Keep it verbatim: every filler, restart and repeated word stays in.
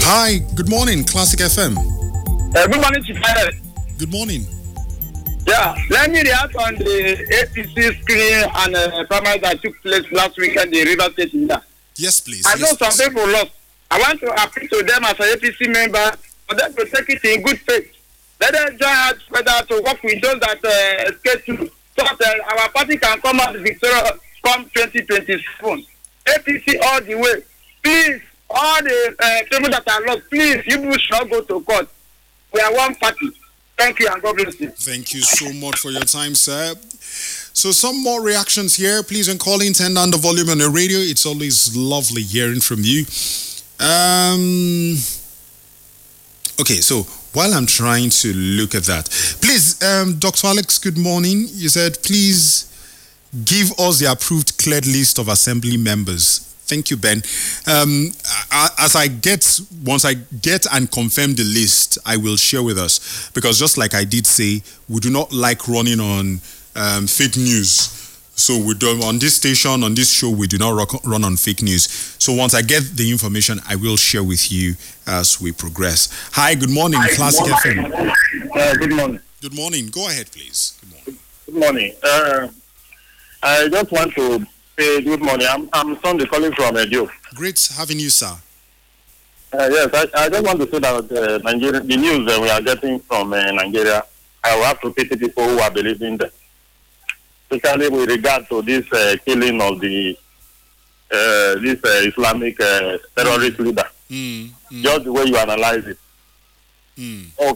Hi, good morning, Classic F M. Uh, good morning, Chief. Good morning. Yeah, let me react on the A P C screening and uh, primary that took place last weekend in River State. India. Yes, please. I yes, know some please. people lost. I want to appeal to them as an A P C member for them to take it in good faith. Let them join us together to work with those that uh, escape to, so that uh, our party can come out victorious come twenty twenty-seven. A P C all the way. Please, all the uh, people that are lost, please, you people should not go to court. We are one party. Thank you and God bless you. Thank you so much for your time, sir. So some more reactions here. Please, when calling, turn down the volume on the radio. It's always lovely hearing from you. Um, okay, so while I'm trying to look at that, please, um, Doctor Alex, good morning. You said, please give us the approved cleared list of assembly members. Thank you, Ben. Um, as I get, once I get and confirm the list, I will share with us. Because just like I did say, we do not like running on um, fake news. So we do on this station, on this show, we do not rock, run on fake news. So once I get the information, I will share with you as we progress. Hi, good morning, Hi, Classic good morning. F M. Uh, good morning. Good morning. Go ahead, please. Good morning. Good morning. Uh, I just want to say good morning. I'm I'm Sunday calling from Edo. Great having you, sir. Uh, yes, I, I just want to say that uh, Nigeria, the news that we are getting from uh, Nigeria, I will have to pity people who are believing that. Especially with regard to this uh, killing of the uh, this uh, Islamic uh, terrorist leader. Mm, mm. Just the way you analyze it. Mm.